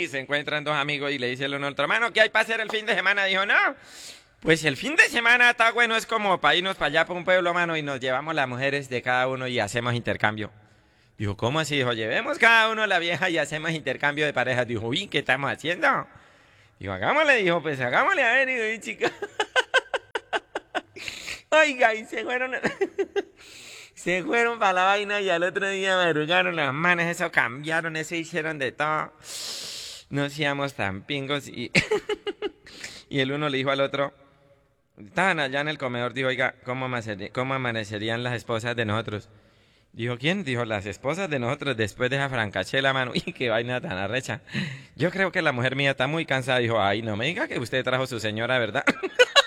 y se encuentran dos amigos y le dice el uno al otro, mano, ¿qué hay para hacer el fin de semana? Dijo, no, pues el fin de semana está bueno, es como para irnos para allá, para un pueblo, mano, y nos llevamos las mujeres de cada uno y hacemos intercambio. Dijo, ¿cómo así? Dijo, llevemos cada uno la vieja y hacemos intercambio de parejas. Dijo, uy, ¿qué estamos haciendo? Dijo, hagámosle, dijo, pues hagámosle, a ver, dijo, chica. Oiga, y se fueron, se fueron para la vaina y al otro día madrugaron las manos, eso cambiaron, eso hicieron de todo. No seamos tan pingos y, y el uno le dijo al otro, estaban allá en el comedor, dijo, oiga, ¿cómo amanecerían las esposas de nosotros? Dijo, ¿quién? Dijo, las esposas de nosotros después de esa francachela, mano. Y qué vaina tan arrecha. Yo creo que la mujer mía está muy cansada. Dijo, ay, no me diga que usted trajo su señora, ¿verdad?